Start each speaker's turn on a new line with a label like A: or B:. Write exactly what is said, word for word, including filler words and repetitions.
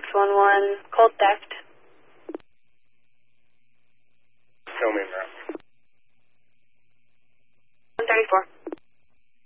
A: one one, cold theft.
B: Show me, Matt.
A: one thirty-four.